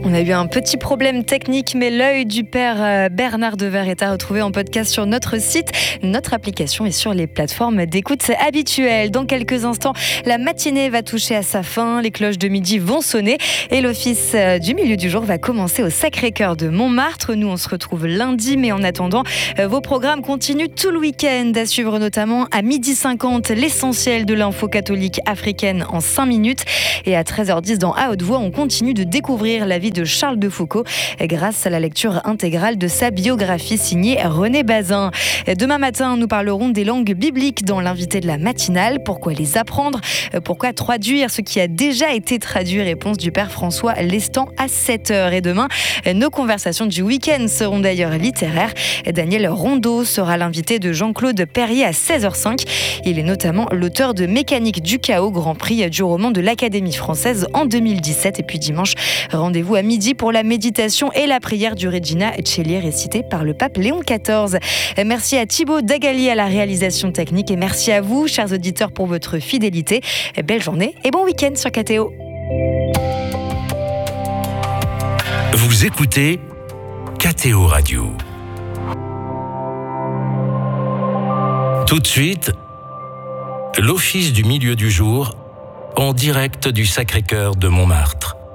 On a eu un petit problème technique, mais l'œil du père Bernard Dever est à retrouver en podcast sur notre site, notre application et sur les plateformes d'écoute habituelles. Dans quelques instants, la matinée va toucher à sa fin, les cloches de midi vont sonner et l'office du milieu du jour va commencer au Sacré-Cœur de Montmartre. Nous, on se retrouve lundi, mais en attendant, vos programmes continuent tout le week-end. À suivre notamment à 12h50, l'essentiel de l'info catholique africaine en 5 minutes. Et à 13h10, dans À Haute Voix, on continue de découvrir la vie de Charles de Foucault grâce à la lecture intégrale de sa biographie signée René Bazin. Demain matin, nous parlerons des langues bibliques dans l'invité de la matinale. Pourquoi les apprendre ? Pourquoi traduire ce qui a déjà été traduit ? Réponse du père François Lestan à 7h. Et demain, nos conversations du week-end seront d'ailleurs littéraires. Daniel Rondeau sera l'invité de Jean-Claude Perrier à 16h05. Il est notamment l'auteur de Mécanique du chaos, Grand Prix du roman de l'Académie française en 2017. Et puis dimanche, rendez-vous à midi pour la méditation et la prière du Regina Coeli récitée par le pape Léon XIV. Merci à Thibaut Dagali à la réalisation technique et merci à vous, chers auditeurs, pour votre fidélité. Belle journée et bon week-end sur KTO. Vous écoutez KTO Radio. Tout de suite, l'office du milieu du jour en direct du Sacré-Cœur de Montmartre.